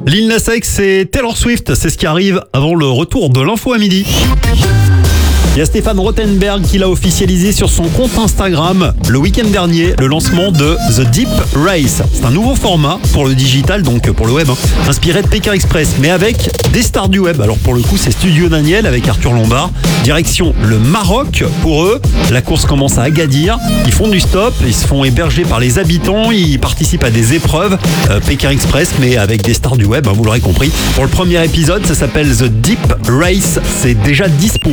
Lil Nas X et Taylor Swift, c'est ce qui arrive avant le retour de l'info à midi. Il y a Stéphane Rothenberg qui l'a officialisé sur son compte Instagram le week-end dernier, le lancement de The Deep Race. C'est un nouveau format pour le digital, donc pour le web, inspiré de Pékin Express, mais avec des stars du web. Alors pour le coup, c'est Studio Daniel avec Arthur Lombard. Direction le Maroc pour eux. La course commence à Agadir. Ils font du stop, ils se font héberger par les habitants, ils participent à des épreuves Pékin Express, mais avec des stars du web, vous l'aurez compris. Pour le premier épisode, ça s'appelle The Deep Race. C'est déjà dispo.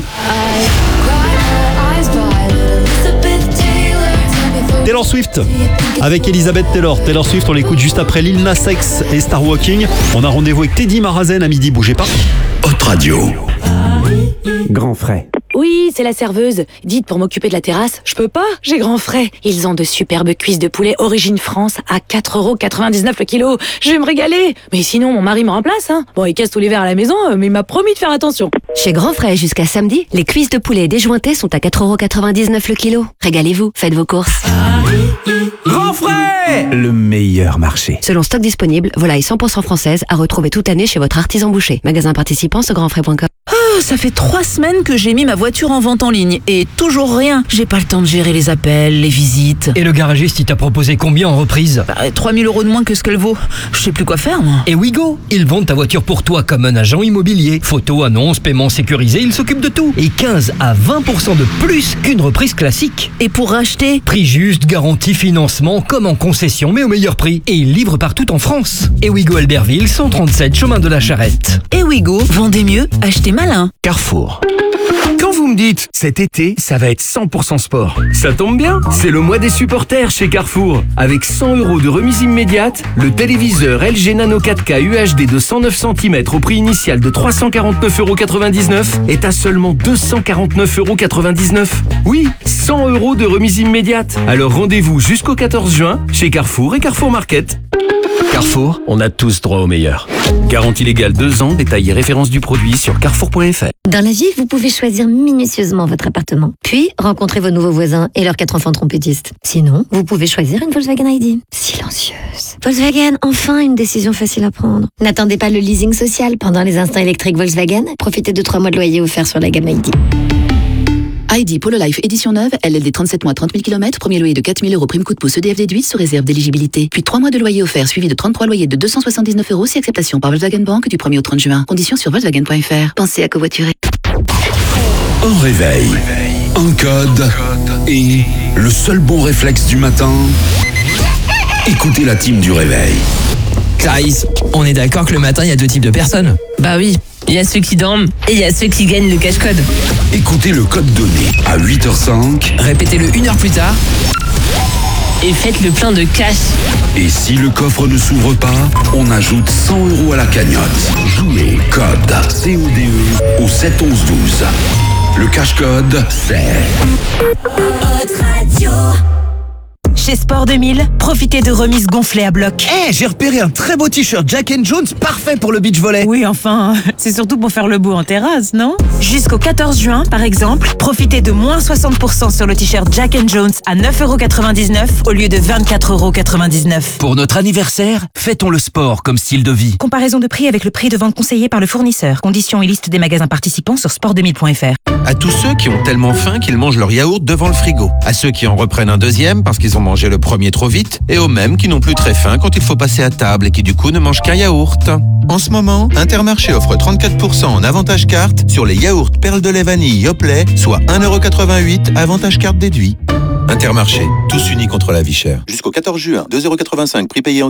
Taylor Swift avec Elizabeth Taylor. Taylor Swift, on l'écoute juste après Lil Nas X et Star Walking. On a rendez-vous avec Teddy Marazen à midi, bougez pas. Hot Radio. Grand frais. Oui, c'est la serveuse. Dites, pour m'occuper de la terrasse, je peux pas, j'ai grand frais. Ils ont de superbes cuisses de poulet origine France à 4,99€ le kilo. Je vais me régaler. Mais sinon, mon mari me remplace, hein. Bon, il casse tout l'hiver à la maison, mais il m'a promis de faire attention. Chez Grand Frais, jusqu'à samedi, les cuisses de poulet déjointées sont à 4,99€ le kilo. Régalez-vous, faites vos courses. Grand frais, le meilleur marché. Selon stock disponible, volaille 100% française à retrouver toute l'année chez votre artisan boucher. Magasin participant sur grandfrais.com. Oh, ça fait 3 semaines que j'ai mis ma voiture en vente en ligne et toujours rien. J'ai pas le temps de gérer les appels, les visites. Et le garagiste, il t'a proposé combien en reprise? 3 000 € de moins que ce qu'elle vaut. Je sais plus quoi faire, moi. Et Wigo, ils vendent ta voiture pour toi comme un agent immobilier. Photos, annonces, paiement sécurisé, ils s'occupent de tout. Et 15 à 20% de plus qu'une reprise classique. Et pour racheter? Prix juste, garantie, financement, comme en concession, mais au meilleur prix. Et ils livrent partout en France. Et Wigo Albertville, 137, chemin de la Charrette. Et Wigo, vendez mieux, achetez malin. Carrefour. Quand vous me dites, cet été, ça va être 100% sport, ça tombe bien, c'est le mois des supporters chez Carrefour. Avec 100 € de remise immédiate, le téléviseur LG Nano 4K UHD de 109 cm au prix initial de 349,99€ est à seulement 249,99€. Oui, 100 € de remise immédiate. Alors rendez-vous jusqu'au 14 juin chez Carrefour et Carrefour Market. Carrefour, on a tous droit au meilleur. Garantie légale 2 ans, détail et référence du produit sur carrefour.fr. Dans la vie, vous pouvez choisir minutieusement votre appartement, puis rencontrer vos nouveaux voisins et leurs 4 enfants trompettistes. Sinon, vous pouvez choisir une Volkswagen ID. Silencieuse. Volkswagen, enfin une décision facile à prendre. N'attendez pas le leasing social pendant les instants électriques Volkswagen. Profitez de 3 mois de loyer offerts sur la gamme ID. ID Polo Life édition neuve, LLD 37 mois 30 000 km, premier loyer de 4 000 € prime coup de pouce EDF déduit sous réserve d'éligibilité. Puis 3 mois de loyer offert suivi de 33 loyers de 279 € si acceptation par Volkswagen Bank du 1er au 30 juin. Conditions sur Volkswagen.fr. Pensez à covoiturer. Au réveil, un code et le seul bon réflexe du matin, écoutez la team du réveil. Clarisse, on est d'accord que le matin, il y a 2 types de personnes? Bah oui, il y a ceux qui dorment et il y a ceux qui gagnent le cache-code. Écoutez le code donné à 8h05. Répétez-le 1 heure plus tard. Et faites le plein de cash. Et si le coffre ne s'ouvre pas, on ajoute 100 € à la cagnotte. Jouez code CODE au 7 11 12. Le cache-code, c'est Hot Radio. Chez Sport 2000, profitez de remises gonflées à bloc. J'ai repéré un très beau t-shirt Jack & Jones, parfait pour le beach volley. Oui, enfin, c'est surtout pour faire le beau en terrasse, non? Jusqu'au 14 juin, par exemple, profitez de moins 60% sur le t-shirt Jack & Jones à 9,99€ au lieu de 24,99€. Pour notre anniversaire, fêtons le sport comme style de vie. Comparaison de prix avec le prix de vente conseillé par le fournisseur. Conditions et liste des magasins participants sur sport2000.fr. À tous ceux qui ont tellement faim qu'ils mangent leur yaourt devant le frigo. À ceux qui en reprennent un deuxième parce qu'ils ont mangé le premier trop vite. Et aux mêmes qui n'ont plus très faim quand il faut passer à table et qui du coup ne mangent qu'un yaourt. En ce moment, Intermarché offre 34% en avantage carte sur les yaourts perles de lait vanille Yoplait, soit 1,88€ avantage carte déduit. Intermarché, tous unis contre la vie chère. Jusqu'au 14 juin, 2,85€ prix payé en